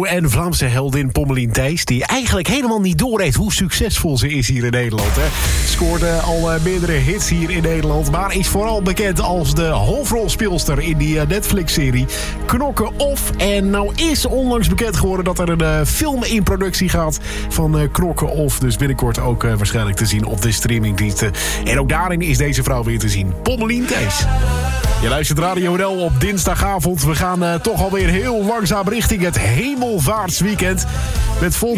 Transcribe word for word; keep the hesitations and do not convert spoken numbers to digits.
en Vlaamse heldin Pommelien Thijs, die eigenlijk helemaal niet doorheeft hoe succesvol ze is hier in Nederland. Hè. Scoorde al uh, meerdere hits hier in Nederland, maar is vooral bekend als de hoofdrolspeelster in die uh, Netflix-serie Knokken Of. En nou is onlangs bekend geworden dat er een uh, film in productie gaat van uh, Knokken Of. Dus binnenkort ook uh, waarschijnlijk te zien op de streamingdiensten. En ook daarin is deze vrouw weer te zien. Pommelien Thijs. Je luistert Radio N L op dinsdagavond. We gaan uh, toch alweer heel langzaam richting het hemelvaartsweekend. Met vol